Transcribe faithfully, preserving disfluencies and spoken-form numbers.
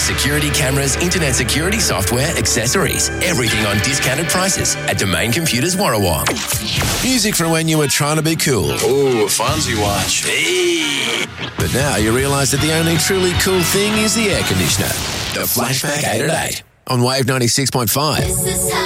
security cameras, internet security software, accessories. Everything on discounted prices at Domain Computers Warrawong. Music from when you were trying to be cool. Ooh, a Fonzie watch. Hey. But now you realise that the only truly cool thing is the air conditioner. The Flashback eight at eight on Wave ninety-six point five.